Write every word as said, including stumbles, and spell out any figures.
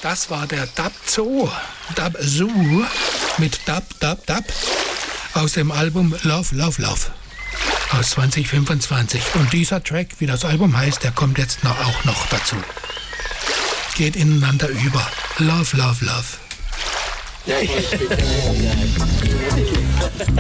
Das war der Dub Zoo, Dub Zoo mit Dub, Dub, Dub aus dem Album Love, Love, Love aus zwanzig fünfundzwanzig. Und dieser Track, wie das Album heißt, der kommt jetzt noch, auch noch dazu. Geht ineinander über. Love, Love, Love.